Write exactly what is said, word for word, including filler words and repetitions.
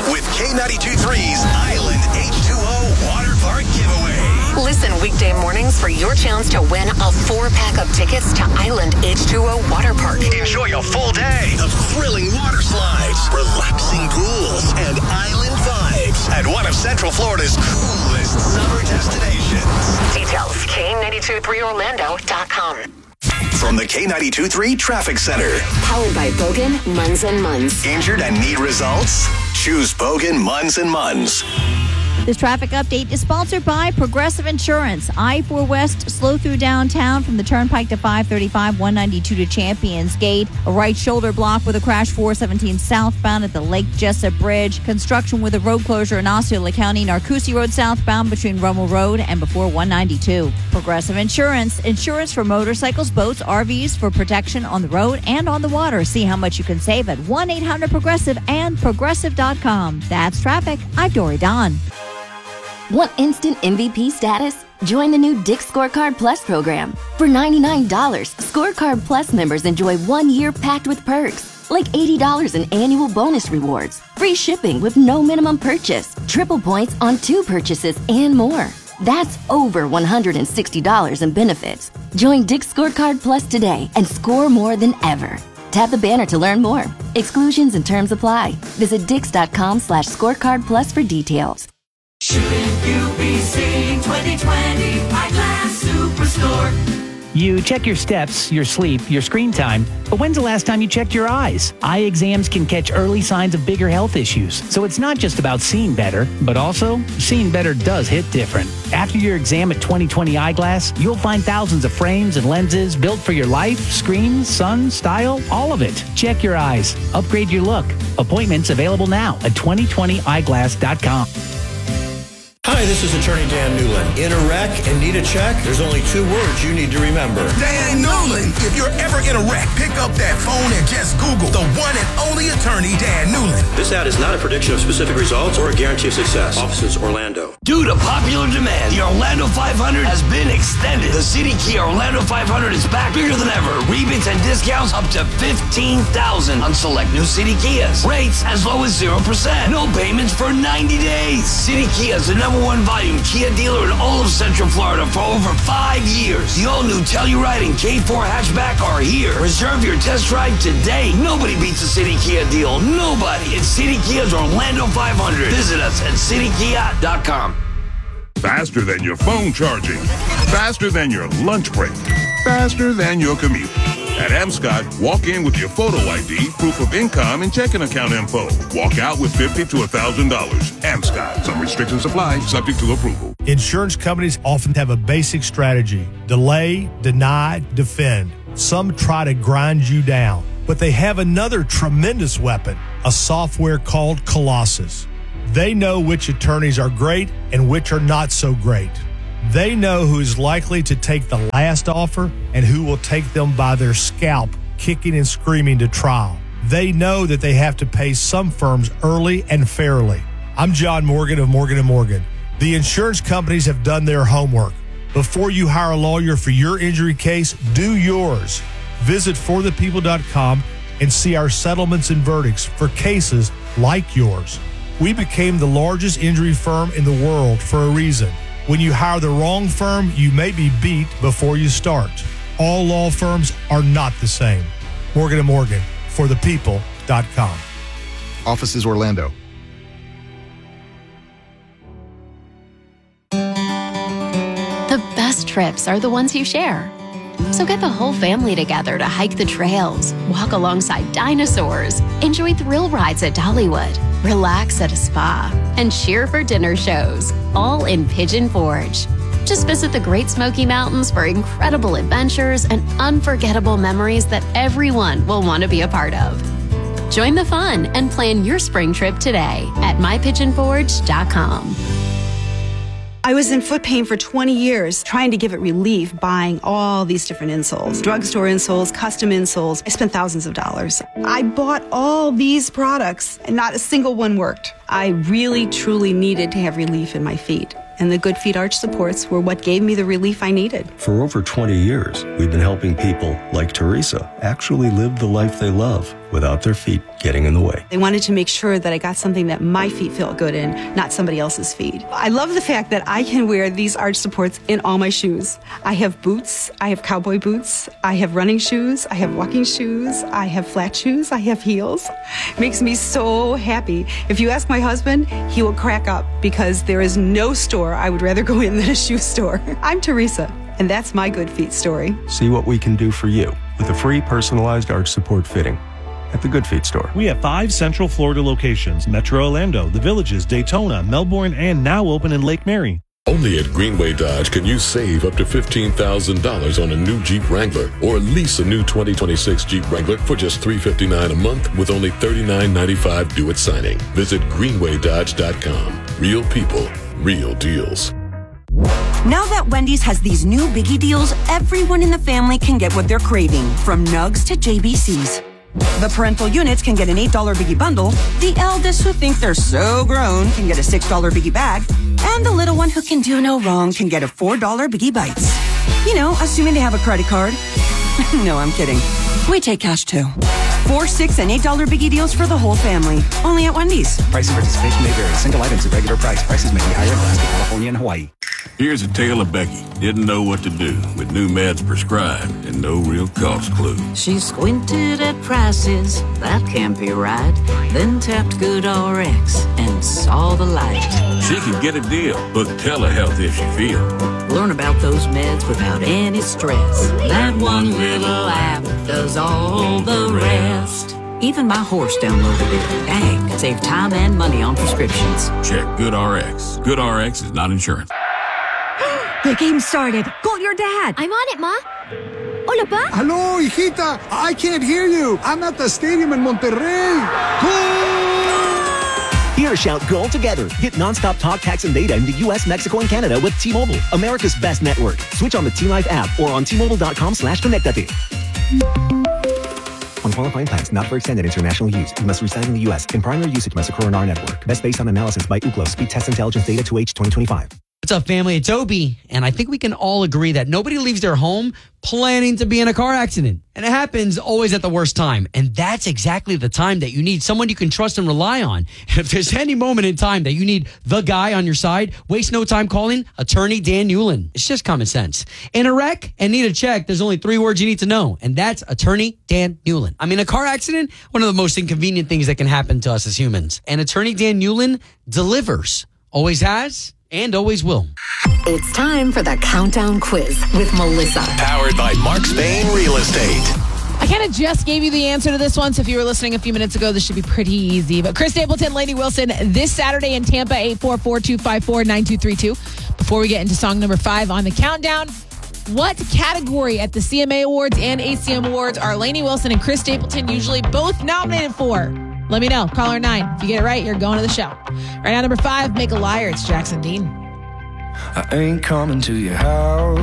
with K ninety-two point three's Island H two O Water Park Giveaway. Listen weekday mornings for your chance to win a four-pack of tickets to Island H two O Water Park. Enjoy a full day of thrilling water slides, relaxing pools, and island vibes at one of Central Florida's coolest summer destinations. Details, K ninety-two point three Orlando dot com. From the K ninety-two point three Traffic Center. Powered by Bogan, Munz and Munz. Injured and need results? Choose Bogan, Munz and Munz. This traffic update is sponsored by Progressive Insurance. I four West slow through downtown from the Turnpike to five thirty-five, one ninety-two to Champions Gate. A right shoulder block with a crash four seventeen southbound at the Lake Jessup Bridge. Construction with a road closure in Osceola County, Narcoossee Road southbound between Rummel Road and before one ninety-two. Progressive Insurance. Insurance for motorcycles, boats, R Vs for protection on the road and on the water. See how much you can save at one eight hundred progressive and progressive dot com. That's traffic. I'm Dory Don. Want instant M V P status? Join the new Dick's Scorecard Plus program. For ninety-nine dollars, Scorecard Plus members enjoy one year packed with perks, like eighty dollars in annual bonus rewards, free shipping with no minimum purchase, triple points on two purchases, and more. That's over one hundred sixty dollars in benefits. Join Dick's Scorecard Plus today and score more than ever. Tap the banner to learn more. Exclusions and terms apply. Visit dix.com slash scorecard plus for details. Shouldn't you be seeing twenty twenty Eyeglass Superstore? You check your steps, your sleep, your screen time, but when's the last time you checked your eyes? Eye exams can catch early signs of bigger health issues, so it's not just about seeing better, but also seeing better does hit different. After your exam at twenty twenty Eyeglass, you'll find thousands of frames and lenses built for your life, screen, sun, style, all of it. Check your eyes. Upgrade your look. Appointments available now at twenty twenty eyeglass dot com. Hi, this is Attorney Dan Newland. In a wreck and need a check? There's only two words you need to remember. Dan Newland. If you're ever in a wreck, pick up that phone and just Google the one and only attorney, Dan Newland. This ad is not a prediction of specific results or a guarantee of success. Offices, Orlando. Due to popular demand, the Orlando five hundred has been extended. The City Kia Orlando five hundred is back bigger than ever. Rebates and discounts up to fifteen thousand dollars on select new City Kias. Rates as low as zero percent. No payments for ninety days. City Kia is the number one volume Kia dealer in all of Central Florida for over five years. The all-new Telluride and K four hatchback are here. Reserve your test drive today. Nobody beats a City Kia deal. Nobody. It's City Kia's Orlando five hundred. Visit us at city kia dot com. Faster than your phone charging. Faster than your lunch break. Faster than your commute. At Amscot, walk in with your photo I D, proof of income, and checking account info. Walk out with fifty to one thousand dollars. Amscot. Some restrictions apply, subject to approval. Insurance companies often have a basic strategy: delay, deny, defend. Some try to grind you down, but they have another tremendous weapon, a software called Colossus. They know which attorneys are great and which are not so great. They know who is likely to take the last offer and who will take them by their scalp, kicking and screaming to trial. They know that they have to pay some firms early and fairly. I'm John Morgan of Morgan and Morgan. The insurance companies have done their homework. Before you hire a lawyer for your injury case, do yours. Visit for the people dot com and see our settlements and verdicts for cases like yours. We became the largest injury firm in the world for a reason. When you hire the wrong firm, you may be beat before you start. All law firms are not the same. Morgan and Morgan, for the people dot com. Offices Orlando. The best trips are the ones you share. So get the whole family together to hike the trails, walk alongside dinosaurs, enjoy thrill rides at Dollywood, relax at a spa, and cheer for dinner shows, all in Pigeon Forge. Just visit the Great Smoky Mountains for incredible adventures and unforgettable memories that everyone will want to be a part of. Join the fun and plan your spring trip today at my pigeon forge dot com. I was in foot pain for twenty years, trying to give it relief, buying all these different insoles. Drugstore insoles, custom insoles. I spent thousands of dollars. I bought all these products, and not a single one worked. I really, truly needed to have relief in my feet. And the Good Feet Arch supports were what gave me the relief I needed. For over twenty years, we've been helping people like Teresa actually live the life they love. without their feet getting in the way. They wanted to make sure that I got something that my feet felt good in, not somebody else's feet. I love the fact that I can wear these arch supports in all my shoes. I have boots, I have cowboy boots, I have running shoes, I have walking shoes, I have flat shoes, I have heels. It makes me so happy. If you ask my husband, he will crack up because there is no store I would rather go in than a shoe store. I'm Teresa, and that's my good feet story. See what we can do for you with a free personalized arch support fitting at the Good Feet store. We have five Central Florida locations: Metro Orlando, The Villages, Daytona, Melbourne, and now open in Lake Mary. Only at Greenway Dodge can you save up to fifteen thousand dollars on a new Jeep Wrangler or lease a new twenty twenty-six Jeep Wrangler for just three hundred fifty-nine dollars a month with only thirty-nine ninety-five due at signing. Visit greenway dodge dot com. Real people, real deals. Now that Wendy's has these new biggie deals, everyone in the family can get what they're craving, from nugs to J B Cs. The parental units can get an eight dollar biggie bundle, the eldest who think they're so grown can get a six dollar biggie bag, and the little one who can do no wrong can get a four dollar biggie bites. You know, assuming they have a credit card. No, I'm kidding. We take cash too. Four, six, and eight dollar biggie deals for the whole family. Only at Wendy's. Price and participation may vary. Single items at regular price. Prices may be higher in Alaska, California, and Hawaii. Here's a tale of Becky. Didn't know what to do with new meds prescribed and no real cost clue. She squinted at prices, that can't be right. Then tapped GoodRx and saw the light. She could get a deal. Book telehealth if she feels. Learn about those meds without any stress. That one little app does all the rest. Even my horse downloaded it. Dang, save time and money on prescriptions. Check GoodRx. GoodRx is not insurance. The game started. Call your dad. I'm on it, Ma. Hola, Pa. Hello, hijita. I can't hear you. I'm at the stadium in Monterrey. Here, shout goal together. Get nonstop talk, text, and data in the U S, Mexico, and Canada with T-Mobile, America's best network. Switch on the T-Life app or on T-Mobile.com slash connectate. On qualifying plans, not for extended international use. You must reside in the U S. In primary usage must occur on our network. Best based on analysis by Ookla. Speed Test Intelligence Data to H twenty twenty-five. What's up, family? It's Obi, and I think we can all agree that nobody leaves their home planning to be in a car accident. And it happens always at the worst time. And that's exactly the time that you need someone you can trust and rely on. And if there's any moment in time that you need the guy on your side, waste no time calling Attorney Dan Newlin. It's just common sense. In a wreck and need a check, there's only three words you need to know, and that's Attorney Dan Newlin. I mean, a car accident, one of the most inconvenient things that can happen to us as humans. And Attorney Dan Newlin delivers. Always has and always will. It's time for the Countdown Quiz with Melissa. Powered by Mark Spain Real Estate. I kind of just gave you the answer to this one, so if you were listening a few minutes ago, this should be pretty easy. But Chris Stapleton, Lainey Wilson, this Saturday in Tampa, eight four four, two five four, nine two three two. Before we get into song number five on the countdown, what category at the C M A Awards and A C M Awards are Lainey Wilson and Chris Stapleton usually both nominated for? Let me know. Caller nine. If you get it right, you're going to the show. Right now, number five, Make a Liar. It's Jackson Dean. I ain't coming to your house.